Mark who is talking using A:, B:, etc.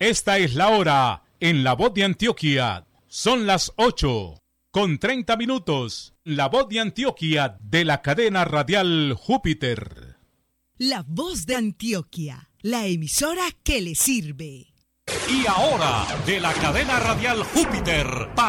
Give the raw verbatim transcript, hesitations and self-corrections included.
A: Esta es la hora en La Voz de Antioquia. Son las ocho con treinta minutos. La Voz de Antioquia de la cadena radial Júpiter.
B: La Voz de Antioquia, la emisora que le sirve.
A: Y ahora, de la cadena radial Júpiter, para